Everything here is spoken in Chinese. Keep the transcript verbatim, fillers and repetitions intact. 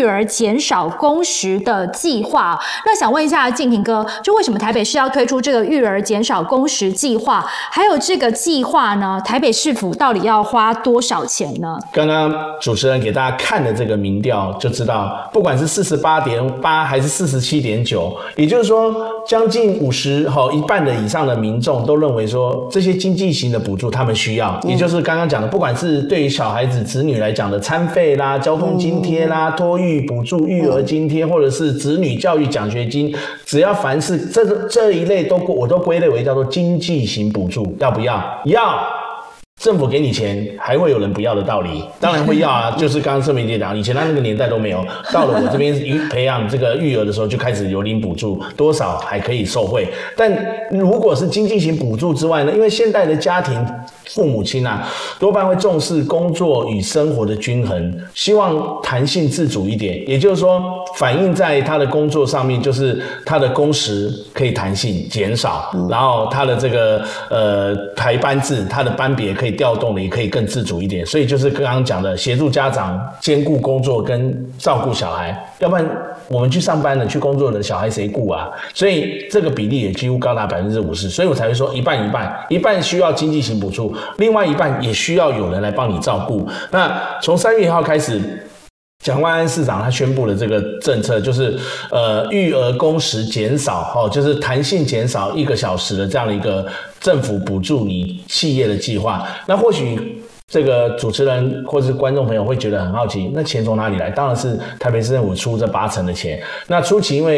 育儿减少工时的计划。那想问一下敬庭哥，就为什么台北市要推出这个育儿减少工时计划？还有这个计划呢，台北市府到底要花多少钱呢？ 刚刚主持人给大家看的这个民调就知道，不管是四十八点八还是四十七点九，也就是说将近五十好一半的以上的民众都认为说这些经济型的补助他们需要，也就是刚刚讲的，不管是对于小孩子子女来讲的餐费啦、交通津贴啦、托育补助、育儿津贴，或者是子女教育奖学金，只要凡是这这一类都我都归类为叫做经济型补助，要不要？要。政府给你钱，还会有人不要的道理？当然会要啊！就是刚刚盛明姐讲，以前他那个年代都没有，到了我这边培养这个育儿的时候，就开始有领补助，多少还可以受惠。但如果是经济型补助之外呢？因为现代的家庭父母亲啊，多半会重视工作与生活的均衡，希望弹性自主一点。也就是说，反映在他的工作上面，就是他的工时可以弹性减少，嗯、然后他的这个呃排班制，他的班别可以调动的也可以更自主一点，所以就是刚刚讲的协助家长兼顾工作跟照顾小孩，要不然我们去上班的去工作的小孩谁顾啊？所以这个比例也几乎高达百分之五十，所以我才会说一半一半，一半需要经济型补助，另外一半也需要有人来帮你照顾。那从三月一号开始，蒋万安市长他宣布了这个政策，就是呃育儿工时减少，哦，就是弹性减少一个小时的这样的一个政府补助你企业的计划。那或许这个主持人或是观众朋友会觉得很好奇，那钱从哪里来？当然是台北市政府出这八成的钱。那初期因为